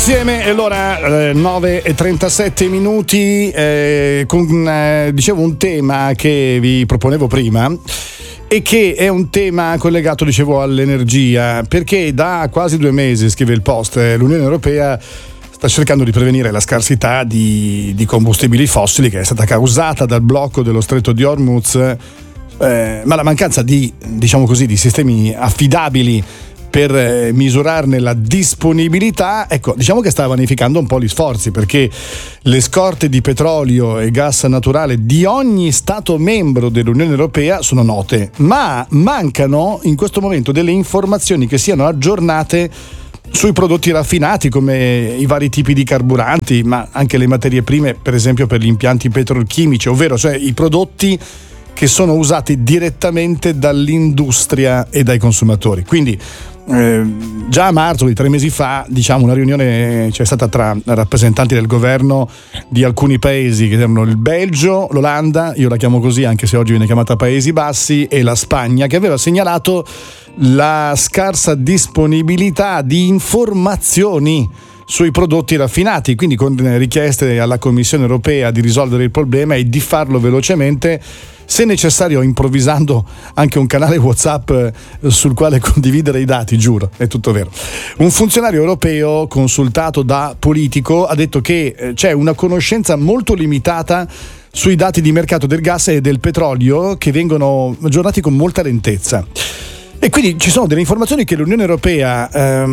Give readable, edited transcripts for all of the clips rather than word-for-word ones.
insieme. E allora 9:37 minuti con dicevo un tema che vi proponevo prima e che è un tema collegato, dicevo, all'energia, perché da quasi 2 mesi, scrive il Post, l'Unione Europea sta cercando di prevenire la scarsità di combustibili fossili che è stata causata dal blocco dello Stretto di Hormuz, ma la mancanza di, diciamo così, di sistemi affidabili per misurarne la disponibilità, ecco, diciamo che sta vanificando un po' gli sforzi, perché le scorte di petrolio e gas naturale di ogni Stato membro dell'Unione Europea sono note, ma mancano in questo momento delle informazioni che siano aggiornate sui prodotti raffinati, come i vari tipi di carburanti, ma anche le materie prime, per esempio per gli impianti petrolchimici, ovvero cioè i prodotti che sono usati direttamente dall'industria e dai consumatori. Quindi già a marzo di 3 mesi fa, diciamo, una riunione c'è stata tra rappresentanti del governo di alcuni paesi, che erano il Belgio, l'Olanda, io la chiamo così anche se oggi viene chiamata Paesi Bassi, e la Spagna, che aveva segnalato la scarsa disponibilità di informazioni sui prodotti raffinati, quindi con richieste alla Commissione Europea di risolvere il problema e di farlo velocemente, se necessario improvvisando anche un canale WhatsApp sul quale condividere i dati, giuro, è tutto vero. Un funzionario europeo consultato da Politico ha detto che c'è una conoscenza molto limitata sui dati di mercato del gas e del petrolio, che vengono aggiornati con molta lentezza. E quindi ci sono delle informazioni che l'Unione Europea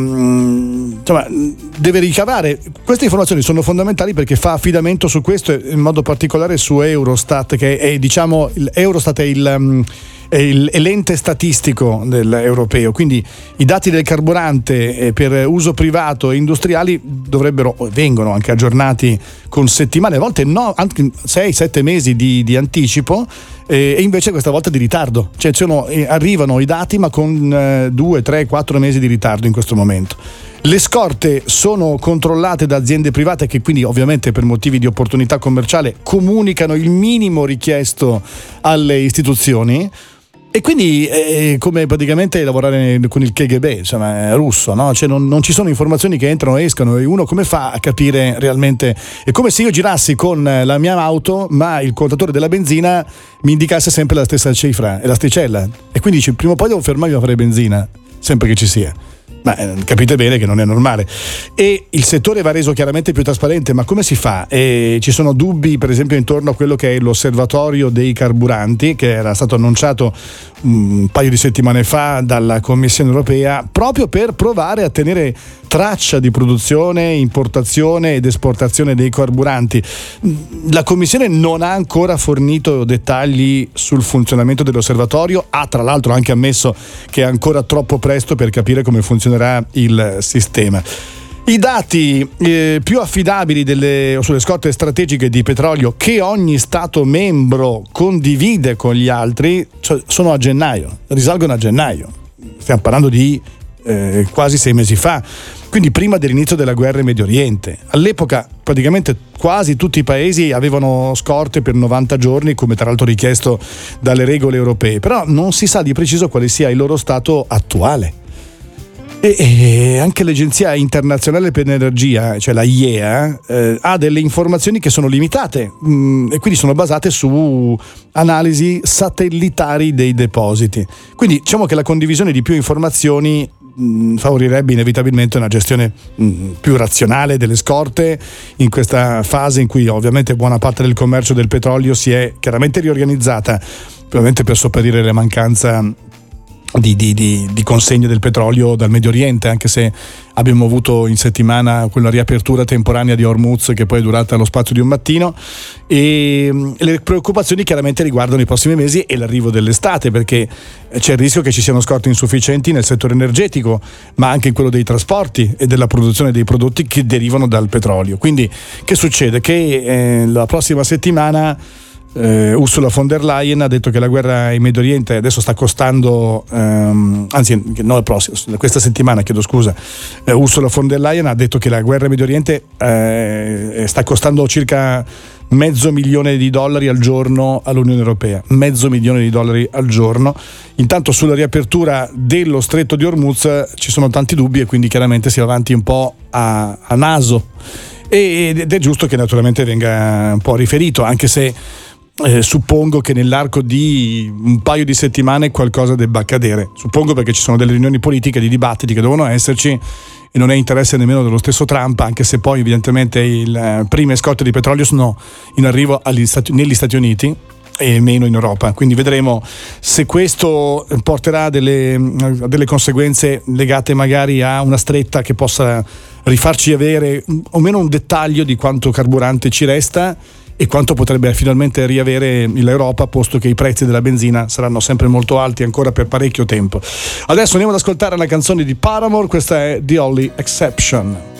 deve ricavare. Queste informazioni sono fondamentali perché fa affidamento su questo, in modo particolare su Eurostat, che è, diciamo, Eurostat è l'ente statistico dell'europeo, quindi i dati del carburante per uso privato e industriali vengono anche aggiornati con settimane, a volte no, anche 6-7 mesi di anticipo, e invece questa volta di ritardo, cioè arrivano i dati ma con 2, 3, 4 mesi di ritardo in questo momento. Le scorte sono controllate da aziende private che quindi ovviamente per motivi di opportunità commerciale comunicano il minimo richiesto alle istituzioni. E quindi è come praticamente lavorare con il KGB, insomma, russo, no? Cioè non ci sono informazioni che entrano e escono, e uno come fa a capire realmente? È come se io girassi con la mia auto, ma il contatore della benzina mi indicasse sempre la stessa cifra e l'asticella. E quindi dici, prima o poi devo fermarmi a fare benzina, sempre che ci sia. Ma capite bene che non è normale. E il settore va reso chiaramente più trasparente, ma come si fa? Ci sono dubbi, per esempio, intorno a quello che è l'osservatorio dei carburanti, che era stato annunciato un paio di settimane fa dalla Commissione Europea, proprio per provare a tenere traccia di produzione, importazione ed esportazione dei carburanti. La Commissione non ha ancora fornito dettagli sul funzionamento dell'osservatorio, ha tra l'altro anche ammesso che è ancora troppo presto per capire come funzionerà il sistema. I dati più affidabili sulle scorte strategiche di petrolio che ogni Stato membro condivide con gli altri sono a gennaio, risalgono a gennaio. Stiamo parlando di quasi 6 mesi fa, quindi prima dell'inizio della guerra in Medio Oriente. All'epoca praticamente quasi tutti i paesi avevano scorte per 90 giorni, come tra l'altro richiesto dalle regole europee, però non si sa di preciso quale sia il loro stato attuale. E anche l'Agenzia Internazionale per l'Energia, cioè la IEA, ha delle informazioni che sono limitate e quindi sono basate su analisi satellitari dei depositi. Quindi diciamo che la condivisione di più informazioni favorirebbe inevitabilmente una gestione più razionale delle scorte in questa fase in cui ovviamente buona parte del commercio del petrolio si è chiaramente riorganizzata, probabilmente per sopperire alla mancanza di consegna del petrolio dal Medio Oriente, anche se abbiamo avuto in settimana quella riapertura temporanea di Hormuz che poi è durata lo spazio di un mattino, e le preoccupazioni chiaramente riguardano i prossimi mesi e l'arrivo dell'estate, perché c'è il rischio che ci siano scorte insufficienti nel settore energetico, ma anche in quello dei trasporti e della produzione dei prodotti che derivano dal petrolio. Quindi che succede? Che la prossima settimana Ursula von der Leyen ha detto che la guerra in Medio Oriente adesso sta costando, anzi no, questa settimana, chiedo scusa, Ursula von der Leyen ha detto che la guerra in Medio Oriente sta costando circa $500,000 al giorno all'Unione Europea, $500,000 al giorno. Intanto sulla riapertura dello stretto di Hormuz ci sono tanti dubbi e quindi chiaramente si va avanti un po' a naso, ed è giusto che naturalmente venga un po' riferito, anche se suppongo che nell'arco di un paio di settimane qualcosa debba accadere, suppongo, perché ci sono delle riunioni politiche, di dibattiti che devono esserci e non è interesse nemmeno dello stesso Trump, anche se poi evidentemente il prime scorte di petrolio sono in arrivo negli Stati Uniti e meno in Europa, quindi vedremo se questo porterà delle conseguenze legate magari a una stretta che possa rifarci avere o meno un dettaglio di quanto carburante ci resta e quanto potrebbe finalmente riavere l'Europa, posto che i prezzi della benzina saranno sempre molto alti ancora per parecchio tempo. Adesso andiamo ad ascoltare la canzone di Paramore, questa è The Only Exception.